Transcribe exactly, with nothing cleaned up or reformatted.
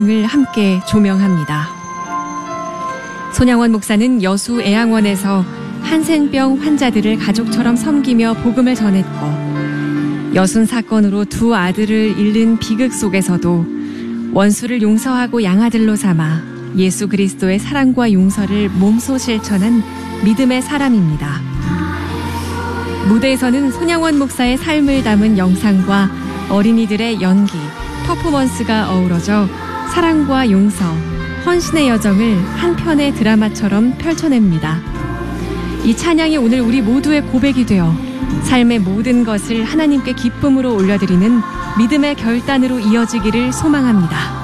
을 함께 조명합니다. 손양원 목사는 여수 애양원에서 한센병 환자들을 가족처럼 섬기며 복음을 전했고, 여순 사건으로 두 아들을 잃는 비극 속에서도 원수를 용서하고 양아들로 삼아 예수 그리스도의 사랑과 용서를 몸소 실천한 믿음의 사람입니다. 무대에서는 손양원 목사의 삶을 담은 영상과 어린이들의 연기, 퍼포먼스가 어우러져 사랑과 용서, 헌신의 여정을 한 편의 드라마처럼 펼쳐냅니다. 이 찬양이 오늘 우리 모두의 고백이 되어 삶의 모든 것을 하나님께 기쁨으로 올려드리는 믿음의 결단으로 이어지기를 소망합니다.